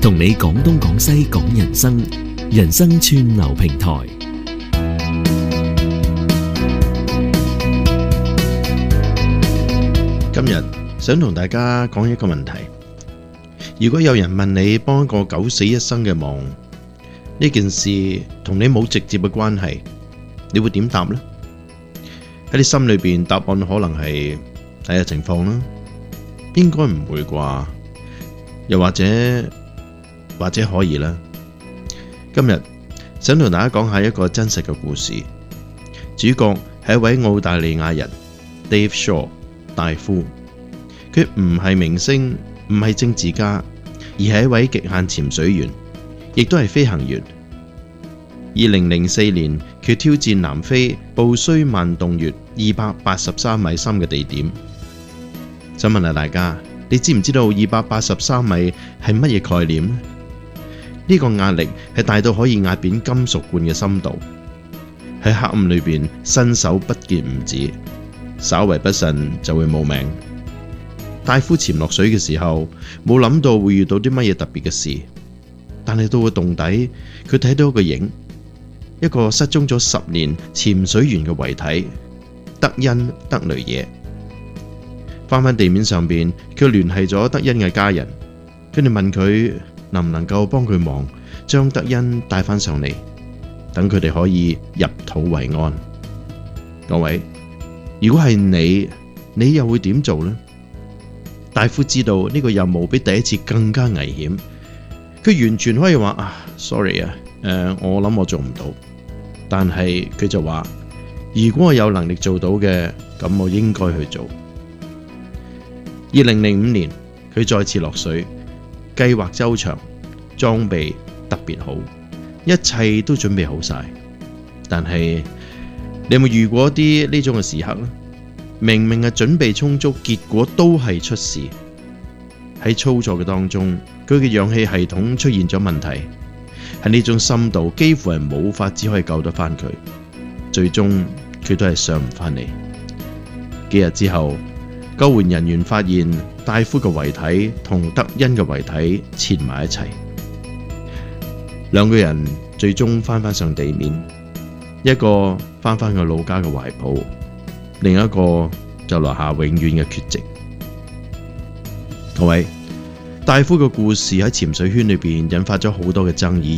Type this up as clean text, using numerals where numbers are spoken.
同你講東講西講人生，人生串流平台。 今日想同大家講一個問題：如果有人問你幫一個九死一生嘅忙，呢件事同你冇直接嘅關係，你會點答呢？喺你心裏邊，答案可能係睇下情況啦，應該唔會啩？又或者可以啦。今日想同大家講下一個真實嘅故事，主角係一位澳大利亞人 Dave Shaw 戴夫。佢唔係明星，唔係政治家，而係一位極限潛水員，亦都係飛行員。2004年，佢挑戰南非布須曼洞穴283米深嘅地點。想問下大家，你知唔知道283米係乜嘢概念呢？呢個壓力係大到可以壓扁金屬罐嘅深度，喺黑暗裏邊伸手不見五指，稍為不慎就會冇命。戴夫潛落水嘅時候，冇諗到會遇到啲乜嘢特別嘅事，但係到個洞底，佢睇到一個影，一個失蹤咗10年潛水員嘅遺體德恩德雷耶。返地面上邊，佢聯繫咗德恩嘅家人，佢哋問佢能唔能夠幫佢忙，將德恩帶返上嚟，等佢哋可以入土為安。各位，如果係你又會點做呢？戴夫知道呢個任務比第一次更加危險，佢完全可以話sorry 我諗我做唔到，但係佢就話，如果我有能力做到嘅，咁我應該去做。2005年，佢再次落水，計劃周詳，裝備特別好，一切都準備好晒。但係你有冇遇過啲呢種嘅時刻呢？明明係準備充足，結果都係出事。喺操作嘅當中，佢嘅氧氣系統出現咗問題，喺呢種深度幾乎係冇法子可以救得翻佢，最終佢都係上唔翻嚟。幾日之後，救援人員發現戴夫嘅遺體同德恩嘅遺體纏埋一齊，兩個人最終翻上地面，一個翻個老家嘅懷抱，另一個就留下永遠嘅缺席。各位，戴夫嘅故事喺潛水圈裏邊引發咗好多嘅爭議，